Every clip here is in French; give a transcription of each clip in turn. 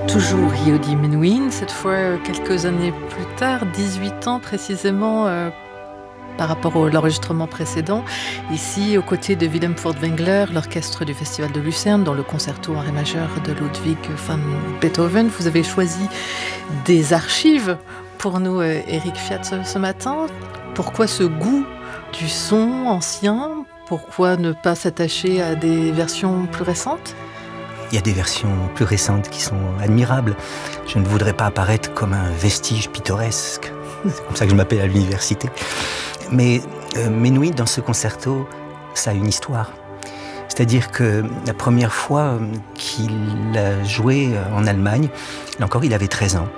Toujours Yehudi Menuhin, cette fois quelques années plus tard, 18 ans précisément par rapport à l'enregistrement précédent. Ici, aux côtés de Willem Furtwängler, l'orchestre du Festival de Lucerne, dans le concerto en ré majeur de Ludwig van Beethoven. Vous avez choisi des archives pour nous, Eric Fiat, ce matin. Pourquoi ce goût du son ancien ? Pourquoi ne pas s'attacher à des versions plus récentes ? Il y a des versions plus récentes qui sont admirables. Je ne voudrais pas apparaître comme un vestige pittoresque. C'est comme ça que je m'appelle à l'université. Mais Menuhin, dans ce concerto, ça a une histoire. C'est-à-dire que la première fois qu'il a joué en Allemagne, là encore, il avait 13 ans.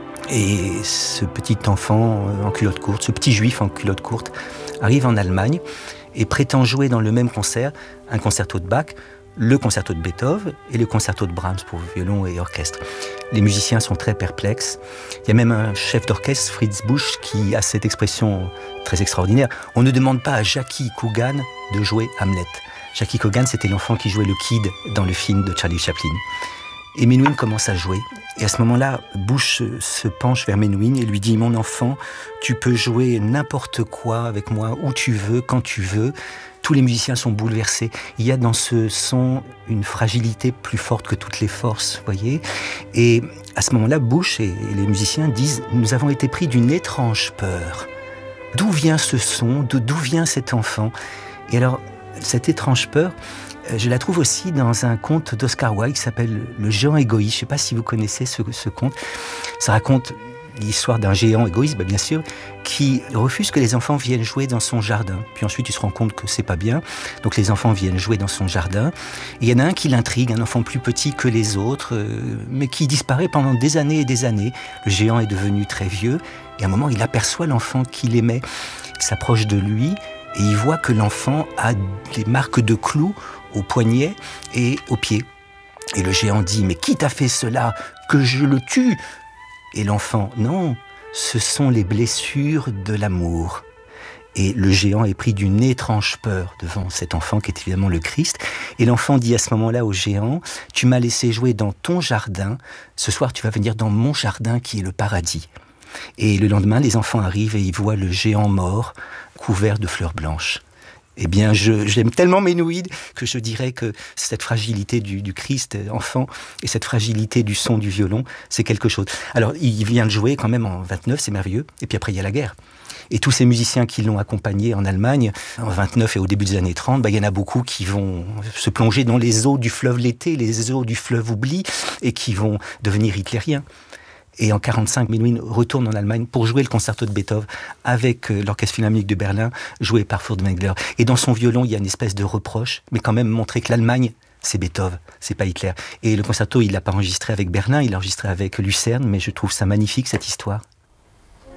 Et ce petit enfant en culotte courte, ce petit juif en culotte courte, arrive en Allemagne et prétend jouer dans le même concert un concerto de Bach, le concerto de Beethoven et le concerto de Brahms pour violon et orchestre. Les musiciens sont très perplexes. Il y a même un chef d'orchestre, Fritz Busch, qui a cette expression très extraordinaire. On ne demande pas à Jackie Coogan de jouer Hamlet. Jackie Coogan, c'était l'enfant qui jouait le Kid dans le film de Charlie Chaplin. Et Menuhin commence à jouer. Et à ce moment-là, Busch se penche vers Menuhin et lui dit « Mon enfant, tu peux jouer n'importe quoi avec moi, où tu veux, quand tu veux. » Tous les musiciens sont bouleversés. Il y a dans ce son une fragilité plus forte que toutes les forces, voyez. Et à ce moment-là, Busch et les musiciens disent « Nous avons été pris d'une étrange peur. D'où vient ce son ? D'où vient cet enfant ?» Et alors, cette étrange peur, je la trouve aussi dans un conte d'Oscar Wilde qui s'appelle « Le géant égoïste ». Je ne sais pas si vous connaissez ce conte. Ça raconte l'histoire d'un géant égoïste, bien sûr, qui refuse que les enfants viennent jouer dans son jardin. Puis ensuite, il se rend compte que c'est pas bien. Donc les enfants viennent jouer dans son jardin. Et il y en a un qui l'intrigue, un enfant plus petit que les autres, mais qui disparaît pendant des années et des années. Le géant est devenu très vieux. Et à un moment, il aperçoit l'enfant qu'il aimait. Il s'approche de lui et il voit que l'enfant a des marques de clous au poignet et aux pieds. Et le géant dit « Mais qui t'a fait cela ? Que je le tue !» Et l'enfant, non, ce sont les blessures de l'amour. Et le géant est pris d'une étrange peur devant cet enfant qui est évidemment le Christ. Et l'enfant dit à ce moment-là au géant, tu m'as laissé jouer dans ton jardin, ce soir tu vas venir dans mon jardin qui est le paradis. Et le lendemain, les enfants arrivent et ils voient le géant mort, couvert de fleurs blanches. Eh bien, j'aime tellement Menuhin que je dirais que cette fragilité du Christ enfant et cette fragilité du son du violon, c'est quelque chose. Alors, il vient de jouer quand même en 29, c'est merveilleux. Et puis après, il y a la guerre. Et tous ces musiciens qui l'ont accompagné en Allemagne, en 29 et au début des années 30, il y en a beaucoup qui vont se plonger dans les eaux du fleuve Lété, les eaux du fleuve Oubli, et qui vont devenir hitlériens. Et en 1945, Menuhin retourne en Allemagne pour jouer le concerto de Beethoven avec l'Orchestre Philharmonique de Berlin, joué par Furtwängler. Et dans son violon, il y a une espèce de reproche, mais quand même montrer que l'Allemagne, c'est Beethoven, c'est pas Hitler. Et le concerto, il l'a pas enregistré avec Berlin, il l'a enregistré avec Lucerne, mais je trouve ça magnifique, cette histoire.